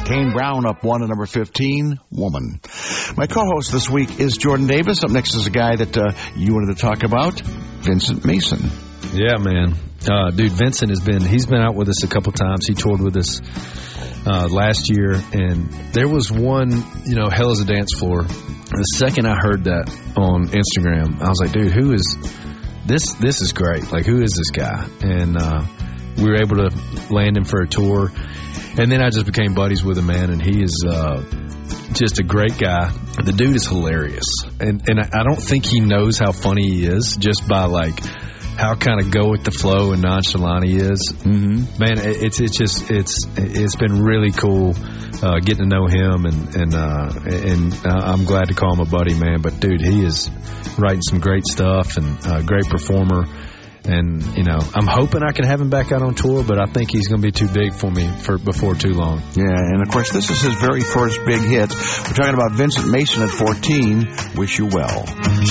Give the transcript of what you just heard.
Kane Brown up 1 at number 15, Woman. My co-host this week is Jordan Davis. Up next is a guy that you wanted to talk about, Vincent Mason. Yeah, man. Dude, Vincent he's been out with us a couple times. He toured with us last year, and there was one, Hell is a Dance Floor. The second I heard that on Instagram, I was like, dude, who is this? This is great. Like, who is this guy? And we were able to land him for a tour. And then I just became buddies with him, man, and he is just a great guy. The dude is hilarious. And I don't think he knows how funny he is just by, like, how kind of go with the flow and nonchalant he is. Mm-hmm. Man, it's been really cool getting to know him, and I'm glad to call him a buddy, man. But dude, he is writing some great stuff and a great performer. And I'm hoping I can have him back out on tour, but I think he's going to be too big for me before too long. Yeah, and of course this is his very first big hit. We're talking about Vincent Mason at 14. Wish You Well.